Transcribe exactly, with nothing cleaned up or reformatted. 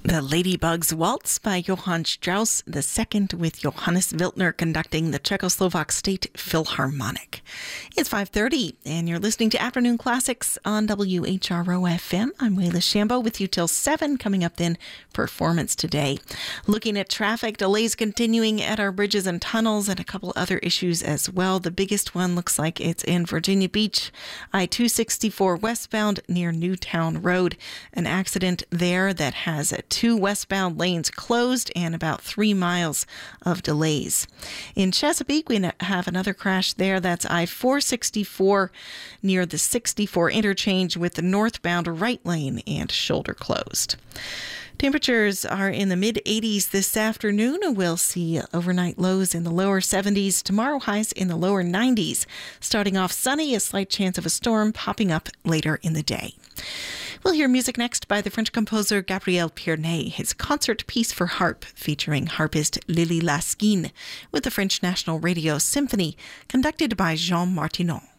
The Ladybug's Waltz by Johann Strauss the Second, with Johannes Wiltner conducting the Czechoslovak State Philharmonic. It's five thirty, and you're listening to Afternoon Classics on W H R O F M. I'm Wayla Shambo with you till seven. Coming up then, Performance Today. Looking at traffic, delays continuing at our bridges and tunnels, and a couple other issues as well. The biggest one looks like it's in Virginia Beach, I two sixty-four westbound near Newtown Road. An accident there that has two westbound lanes closed and about three miles of delays. In Chesapeake, we have another crash there. That's I four sixty-four near the sixty-four interchange with the northbound right lane and shoulder closed. Temperatures are in the mid eighties this afternoon. We'll see overnight lows in the lower seventies. Tomorrow, highs in the lower nineties. Starting off sunny, a slight chance of a storm popping up later in the day. We'll hear music next by the French composer Gabriel Pierné, his concert piece for harp featuring harpist Lily Laskin with the French National Radio Symphony, conducted by Jean Martinon.